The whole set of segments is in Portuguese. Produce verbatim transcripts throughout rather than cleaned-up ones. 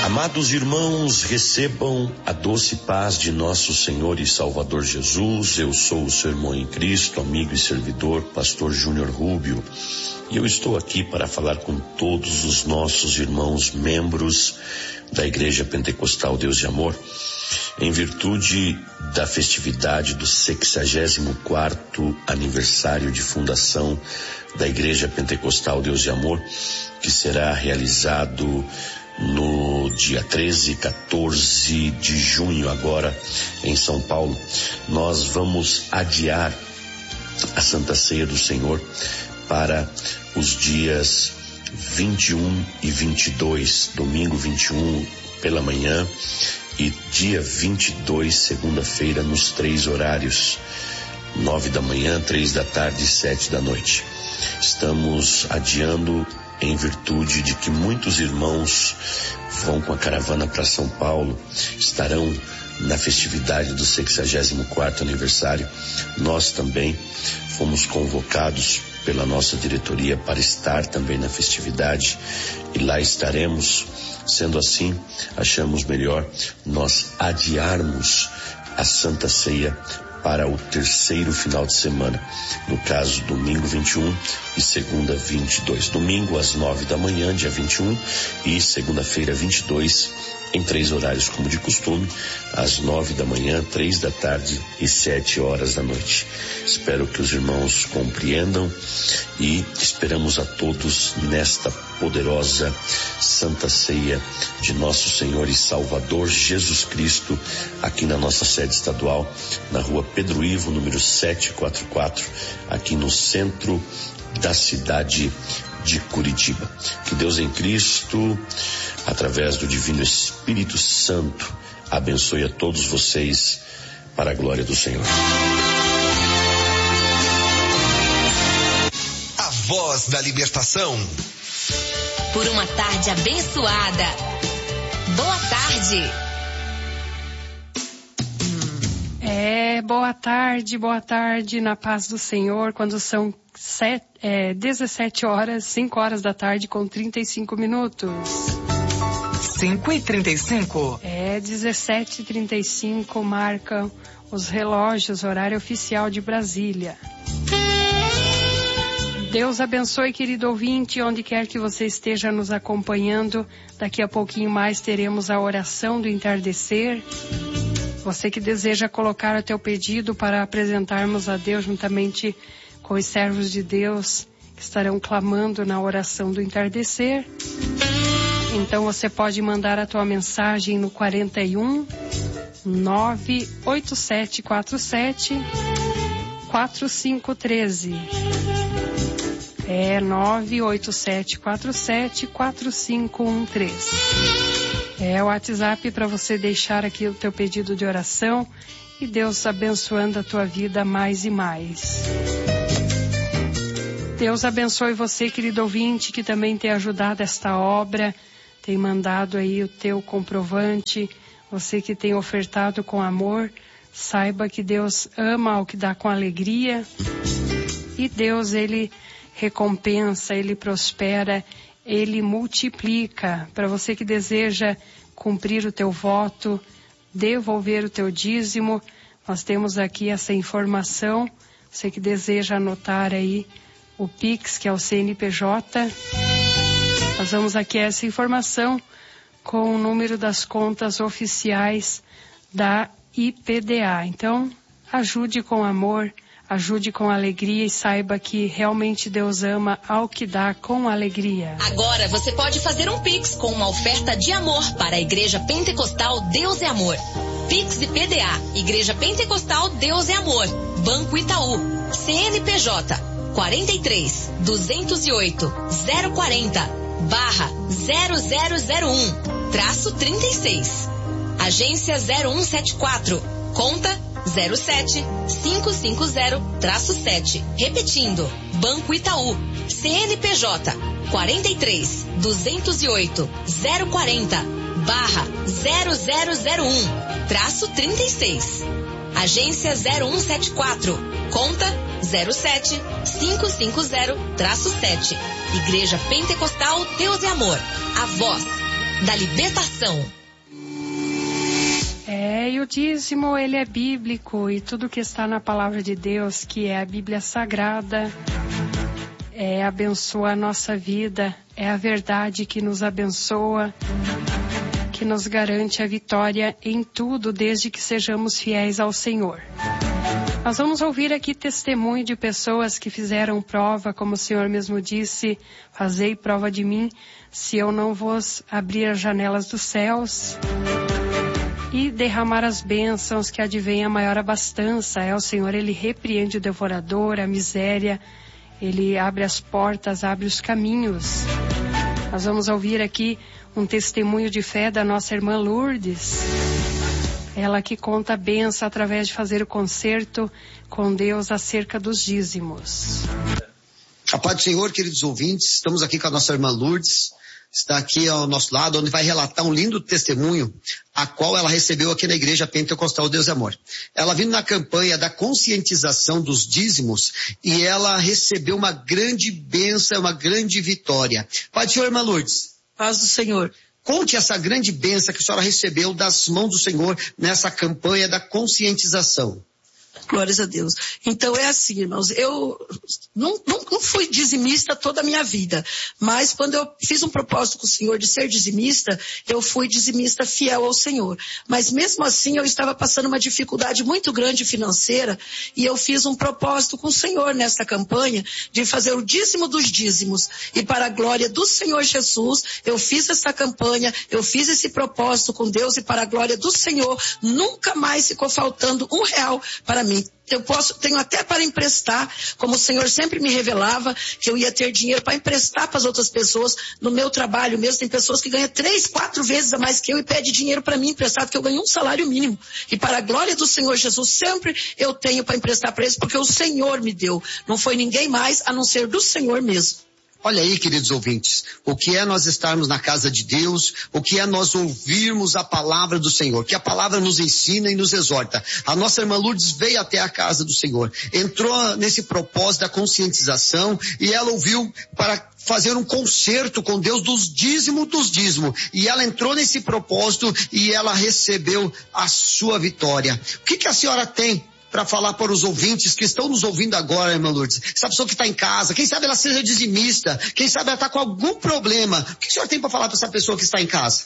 Amados irmãos, recebam a doce paz de nosso Senhor e Salvador Jesus. Eu sou o seu irmão em Cristo, amigo e servidor, pastor Júnior Rubio, e eu estou aqui para falar com todos os nossos irmãos membros da Igreja Pentecostal Deus de Amor, em virtude da festividade do sexagésimo quarto aniversário de fundação da Igreja Pentecostal Deus de Amor, que será realizado no dia treze e quatorze de junho, agora em São Paulo. Nós vamos adiar a Santa Ceia do Senhor para os dias vinte e um e vinte e dois, domingo vinte e um pela manhã e dia vinte e dois, segunda-feira, nos três horários, nove da manhã, três da tarde e sete da noite. Estamos adiando em virtude de que muitos irmãos vão com a caravana para São Paulo, estarão na festividade do sexagésimo quarto aniversário. Nós também fomos convocados pela nossa diretoria para estar também na festividade e lá estaremos. Sendo assim, achamos melhor nós adiarmos a Santa Ceia para o terceiro final de semana, no caso domingo vinte e um e segunda vinte e dois. Domingo às nove da manhã, dia vinte e um, e segunda-feira vinte e dois, em três horários como de costume, às nove da manhã, três da tarde e sete horas da noite. Espero que os irmãos compreendam e esperamos a todos nesta poderosa Santa Ceia de nosso Senhor e Salvador Jesus Cristo, aqui na nossa sede estadual, na rua Pedro Ivo, número setecentos e quarenta e quatro, aqui no centro da cidade de Curitiba. Que Deus em Cristo, através do Divino Espírito Santo, abençoe a todos vocês para a glória do Senhor. A voz da libertação. Por uma tarde abençoada. Boa tarde. É, boa tarde, boa tarde, na paz do Senhor, quando são sete, é, dezessete horas, cinco horas da tarde com trinta e cinco minutos. cinco e trinta e cinco? É, dezessete e trinta e cinco marcam os relógios, horário oficial de Brasília. Deus abençoe, querido ouvinte, onde quer que você esteja nos acompanhando. Daqui a pouquinho mais teremos a oração do entardecer. Você que deseja colocar o teu pedido para apresentarmos a Deus juntamente com os servos de Deus que estarão clamando na oração do entardecer. Então você pode mandar a tua mensagem no quarenta e um, nove oito sete quatro sete, quatro cinco um três. É nove oito sete quatro sete, quatro cinco um três. É o WhatsApp para você deixar aqui o teu pedido de oração e Deus abençoando a tua vida mais e mais. Deus abençoe você, querido ouvinte, que também tem ajudado esta obra, tem mandado aí o teu comprovante, você que tem ofertado com amor, saiba que Deus ama o que dá com alegria e Deus, Ele recompensa, Ele prospera, Ele multiplica. Para você que deseja cumprir o teu voto, devolver o teu dízimo, nós temos aqui essa informação. Você que deseja anotar aí o Pix, que é o C N P J, nós vamos aqui a essa informação com o número das contas oficiais da I P D A. Então, ajude com amor, ajude com alegria e saiba que realmente Deus ama ao que dá com alegria. Agora você pode fazer um Pix com uma oferta de amor para a Igreja Pentecostal Deus é Amor. Pix e P D A, Igreja Pentecostal Deus é Amor, Banco Itaú, C N P J quarenta e três, duzentos e oito, zero quarenta, barra zero zero zero um, traço trinta e seis. Agência zero um sete quatro, conta zero sete, cinco cinco zero, traço sete. Repetindo, Banco Itaú, C N P J quarenta e três, duzentos e oito, zero quarenta, barra zero zero zero um, traço trinta e seis. Agência zero um sete quatro, conta zero sete, cinco cinco zero, traço sete. Igreja Pentecostal Deus é Amor, a voz da libertação. É, e o dízimo, ele é bíblico, e tudo que está na palavra de Deus, que é a Bíblia Sagrada, é, abençoa a nossa vida, é a verdade que nos abençoa, que nos garante a vitória em tudo, desde que sejamos fiéis ao Senhor. Nós vamos ouvir aqui testemunho de pessoas que fizeram prova, como o Senhor mesmo disse, fazei prova de mim, se eu não vos abrir as janelas dos céus e derramar as bênçãos que advém a maior abastança. É o Senhor, Ele repreende o devorador, a miséria, Ele abre as portas, abre os caminhos. Nós vamos ouvir aqui um testemunho de fé da nossa irmã Lourdes. Ela que conta a bênção através de fazer o concerto com Deus acerca dos dízimos. A paz do Senhor, queridos ouvintes, estamos aqui com a nossa irmã Lourdes. Está aqui ao nosso lado, onde vai relatar um lindo testemunho, a qual ela recebeu aqui na Igreja Pentecostal Deus e Amor. Ela vindo na campanha da conscientização dos dízimos e ela recebeu uma grande bênção, uma grande vitória. Pai do Senhor, irmã Lourdes. Paz do Senhor. Conte essa grande bênção que a senhora recebeu das mãos do Senhor nessa campanha da conscientização. Glórias a Deus. Então é assim, irmãos, eu não, não, não fui dizimista toda a minha vida, mas quando eu fiz um propósito com o Senhor de ser dizimista, eu fui dizimista fiel ao Senhor. Mas mesmo assim eu estava passando uma dificuldade muito grande financeira e eu fiz um propósito com o Senhor nessa campanha de fazer o dízimo dos dízimos. E para a glória do Senhor Jesus, eu fiz essa campanha, eu fiz esse propósito com Deus e para a glória do Senhor, nunca mais ficou faltando um real para mim. Eu posso, tenho até para emprestar, como o Senhor sempre me revelava, que eu ia ter dinheiro para emprestar para as outras pessoas. No meu trabalho mesmo, tem pessoas que ganham três, quatro vezes a mais que eu e pedem dinheiro para mim emprestado, porque eu ganho um salário mínimo. E para a glória do Senhor Jesus, sempre eu tenho para emprestar para eles, porque o Senhor me deu. Não foi ninguém mais, a não ser do Senhor mesmo. Olha aí, queridos ouvintes, o que é nós estarmos na casa de Deus, o que é nós ouvirmos a palavra do Senhor, que a palavra nos ensina e nos exorta. A nossa irmã Lourdes veio até a casa do Senhor, entrou nesse propósito da conscientização e ela ouviu para fazer um concerto com Deus dos dízimos dos dízimos. E ela entrou nesse propósito e ela recebeu a sua vitória. O que que a senhora tem para falar para os ouvintes que estão nos ouvindo agora, irmã Lourdes? Essa pessoa que está em casa, quem sabe ela seja dizimista, quem sabe ela está com algum problema. O que o senhor tem para falar para essa pessoa que está em casa?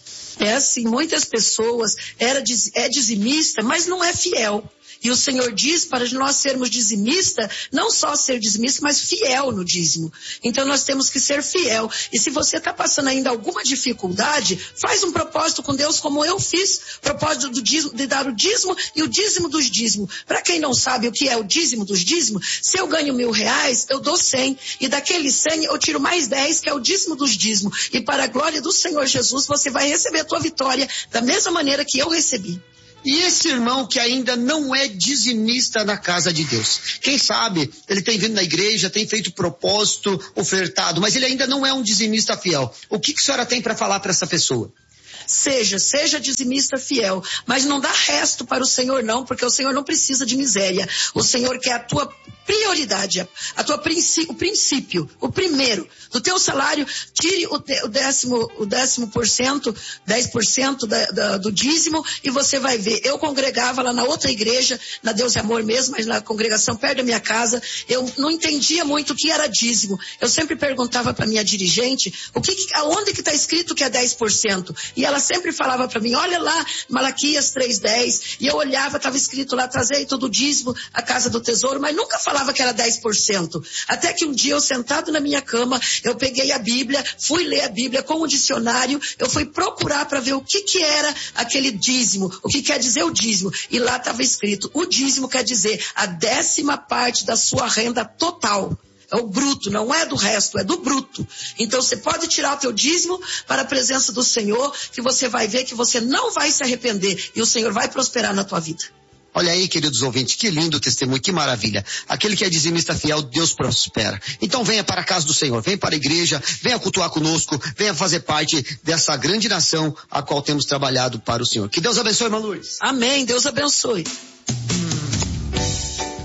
É assim, muitas pessoas era, é dizimista, mas não é fiel. E o Senhor diz para nós sermos dizimista, não só ser dizimista, mas fiel no dízimo. Então nós temos que ser fiel. E se você está passando ainda alguma dificuldade, faz um propósito com Deus como eu fiz. Propósito do dízimo, de dar o dízimo e o dízimo dos dízimos. Para quem não sabe o que é o dízimo dos dízimos, se eu ganho mil reais, eu dou cem. E daqueles cem eu tiro mais dez, que é o dízimo dos dízimos. E para a glória do Senhor Jesus, você vai receber a tua vitória da mesma maneira que eu recebi. E esse irmão que ainda não é dizimista na casa de Deus, quem sabe ele tem vindo na igreja, tem feito propósito ofertado, mas ele ainda não é um dizimista fiel. O que, que a senhora tem para falar para essa pessoa? Seja, seja dizimista fiel, mas não dá resto para o Senhor não, porque o Senhor não precisa de miséria. O Senhor quer a tua prioridade, a tua princípio, o princípio, o primeiro. Do teu salário, tire o, te, o décimo, o décimo por cento, dez por cento da, da, do dízimo e você vai ver. Eu congregava lá na outra igreja, na Deus e Amor mesmo, mas na congregação perto da minha casa, eu não entendia muito o que era dízimo. Eu sempre perguntava para minha dirigente, o que, aonde que está escrito que é dez por cento? E ela sempre falava para mim, olha lá, Malaquias três, dez, e eu olhava, estava escrito lá, trazei todo o dízimo à casa do tesouro, mas nunca falava que era dez por cento. Até que um dia eu sentado na minha cama, eu peguei a Bíblia, fui ler a Bíblia com o dicionário, eu fui procurar para ver o que que era aquele dízimo, o que quer dizer o dízimo, e lá estava escrito, o dízimo quer dizer a décima parte da sua renda total. É o bruto, não é do resto, é do bruto. Então você pode tirar o teu dízimo para a presença do Senhor, que você vai ver que você não vai se arrepender e o Senhor vai prosperar na tua vida. Olha aí, queridos ouvintes, que lindo testemunho, que maravilha. Aquele que é dizimista fiel, Deus prospera. Então venha para a casa do Senhor, venha para a igreja, venha cultuar conosco, venha fazer parte dessa grande nação a qual temos trabalhado para o Senhor. Que Deus abençoe, irmã Lourdes. Amém, Deus abençoe.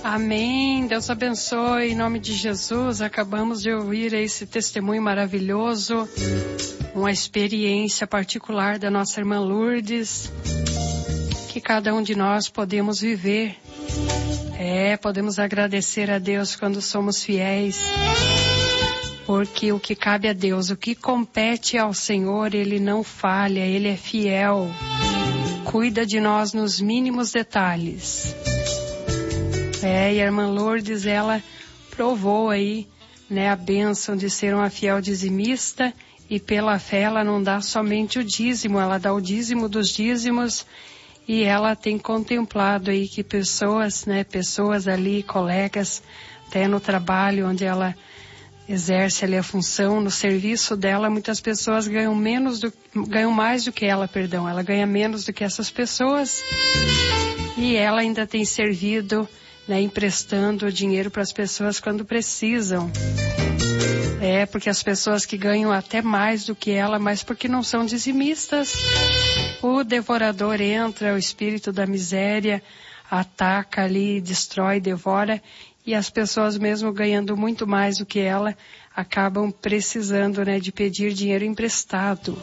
Amém. Deus abençoe em nome de Jesus. Acabamos de ouvir esse testemunho maravilhoso, uma experiência particular da nossa irmã Lourdes, que cada um de nós podemos viver. É, podemos agradecer a Deus quando somos fiéis, porque o que cabe a Deus, o que compete ao Senhor, Ele não falha, Ele é fiel, cuida de nós nos mínimos detalhes. É, e a irmã Lourdes, ela provou aí, né, a bênção de ser uma fiel dizimista, e pela fé ela não dá somente o dízimo, ela dá o dízimo dos dízimos, e ela tem contemplado aí que pessoas, né, pessoas ali, colegas, até no trabalho onde ela exerce ali a função, no serviço dela, muitas pessoas ganham menos do, ganham mais do que ela, perdão, ela ganha menos do que essas pessoas, e ela ainda tem servido, né, emprestando dinheiro para as pessoas quando precisam. É, porque as pessoas que ganham até mais do que ela, mas porque não são dizimistas, o devorador entra, o espírito da miséria ataca ali, destrói, devora, e as pessoas mesmo ganhando muito mais do que ela, acabam precisando, né, de pedir dinheiro emprestado.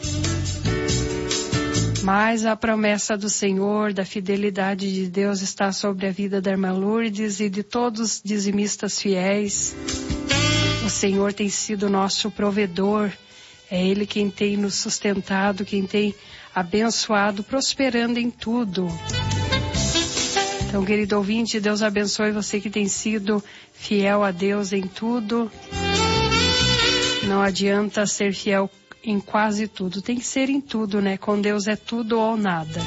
Mas a promessa do Senhor, da fidelidade de Deus está sobre a vida da irmã Lourdes e de todos os dizimistas fiéis. O Senhor tem sido nosso provedor, é Ele quem tem nos sustentado, quem tem abençoado, prosperando em tudo. Então, querido ouvinte, Deus abençoe você que tem sido fiel a Deus em tudo. Não adianta ser fiel em quase tudo, tem que ser em tudo, né? Com Deus é tudo ou nada.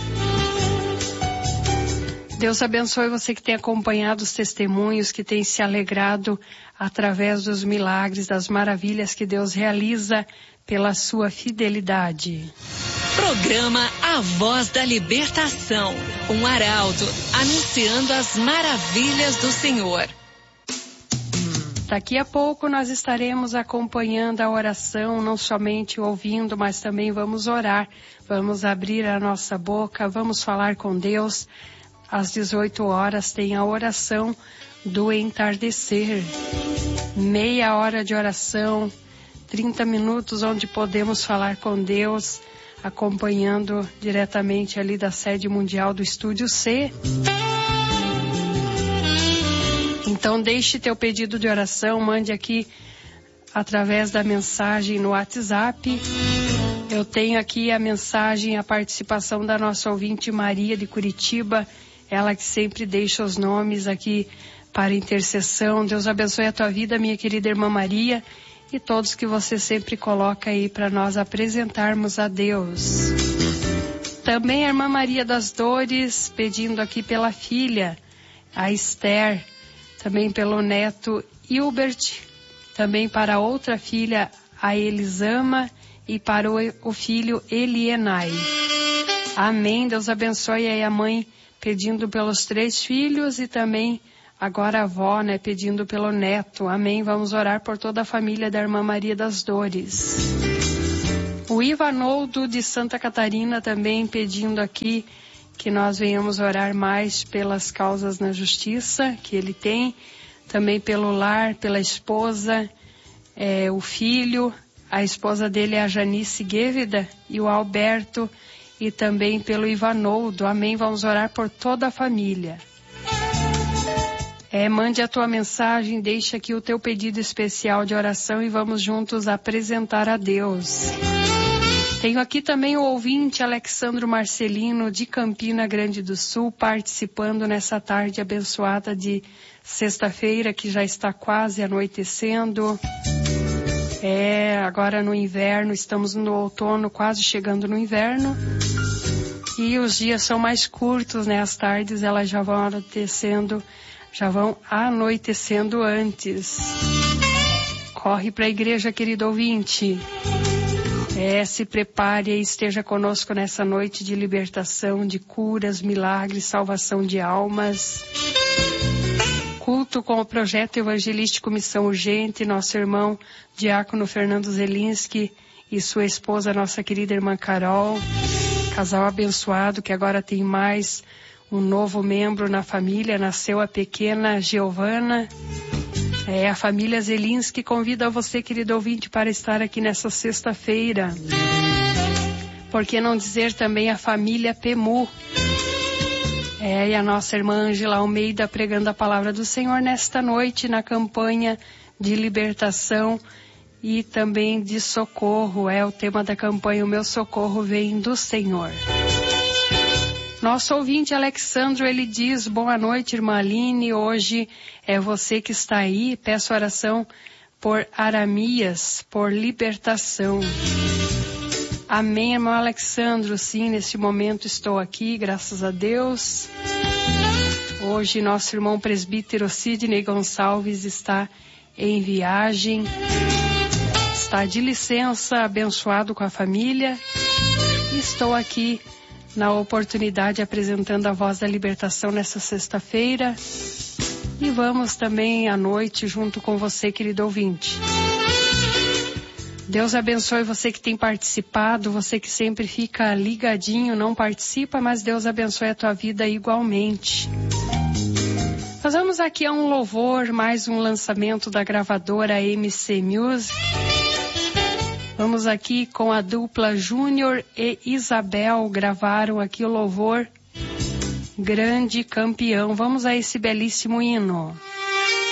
Deus abençoe você que tem acompanhado os testemunhos, que tem se alegrado através dos milagres, das maravilhas que Deus realiza pela sua fidelidade. Programa A Voz da Libertação, um arauto anunciando as maravilhas do Senhor. Daqui a pouco nós estaremos acompanhando a oração, não somente ouvindo, mas também vamos orar. Vamos abrir a nossa boca, vamos falar com Deus. Às dezoito horas tem a oração do entardecer. Meia hora de oração, trinta minutos onde podemos falar com Deus, acompanhando diretamente ali da sede mundial do Estúdio C. Então deixe teu pedido de oração, mande aqui através da mensagem no WhatsApp. Eu tenho aqui a mensagem, a participação da nossa ouvinte Maria de Curitiba, ela que sempre deixa os nomes aqui para intercessão. Deus abençoe a tua vida, minha querida irmã Maria, e todos que você sempre coloca aí para nós apresentarmos a Deus. Também a irmã Maria das Dores, pedindo aqui pela filha, a Esther, também pelo neto Hilbert, também para a outra filha, a Elisama, e para o, o filho Elienai. Amém. Deus abençoe aí a mãe, pedindo pelos três filhos, e também agora a avó, né, pedindo pelo neto. Amém. Vamos orar por toda a família da irmã Maria das Dores. O Ivanoldo de Santa Catarina também pedindo aqui que nós venhamos orar mais pelas causas na justiça que ele tem, também pelo lar, pela esposa, é, o filho, a esposa dele é a Janice Guevida, e o Alberto, e também pelo Ivanoldo. Amém. Vamos orar por toda a família. É, mande a tua mensagem, deixa aqui o teu pedido especial de oração e vamos juntos apresentar a Deus. Tenho aqui também o ouvinte Alexandro Marcelino, de Campina Grande do Sul, participando nessa tarde abençoada de sexta-feira, que já está quase anoitecendo. É, agora no inverno, estamos no outono, quase chegando no inverno. E os dias são mais curtos, né? As tardes elas já vão anoitecendo, já vão anoitecendo antes. Corre para a igreja, querido ouvinte. É, se prepare e esteja conosco nessa noite de libertação, de curas, milagres, salvação de almas. Culto com o projeto evangelístico Missão Urgente, nosso irmão diácono Fernando Zelinski e sua esposa, nossa querida irmã Carol. Casal abençoado que agora tem mais um novo membro na família, nasceu a pequena Giovana. É a família Zelinski convida você, querido ouvinte, para estar aqui nessa sexta-feira. Por que não dizer também a família Pemu? É, e a nossa irmã Ângela Almeida pregando a palavra do Senhor nesta noite na campanha de libertação e também de socorro. É o tema da campanha, o meu socorro vem do Senhor. Nosso ouvinte Alexandro, ele diz: boa noite, irmã Aline, hoje é você que está aí, peço oração por Aramias, por libertação. Amém, irmão Alexandro, sim, neste momento estou aqui, graças a Deus. Hoje nosso irmão presbítero Sidney Gonçalves está em viagem, está de licença, abençoado com a família. Estou aqui na oportunidade apresentando a Voz da Libertação nessa sexta-feira. E vamos também à noite junto com você, querido ouvinte. Deus abençoe você que tem participado, você que sempre fica ligadinho, não participa, mas Deus abençoe a tua vida igualmente. Nós vamos aqui a um louvor, mais um lançamento da gravadora M C Music. Vamos aqui com a dupla Júnior e Isabel, gravaram aqui o louvor Grande Campeão. Vamos a esse belíssimo hino.